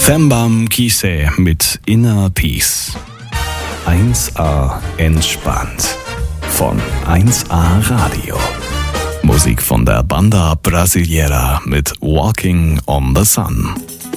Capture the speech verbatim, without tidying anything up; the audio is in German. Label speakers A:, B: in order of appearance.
A: Thembam Kise mit Inner Peace. eins A entspannt. Von eins A Radio. Musik von der Banda Brasileira mit Walking on the Sun.